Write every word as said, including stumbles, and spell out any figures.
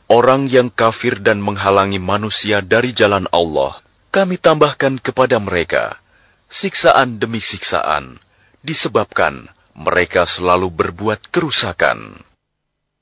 Orang yang kafir dan menghalangi manusia dari jalan Allah, kami tambahkan kepada mereka siksaan demi siksaan, disebabkan mereka selalu berbuat kerusakan.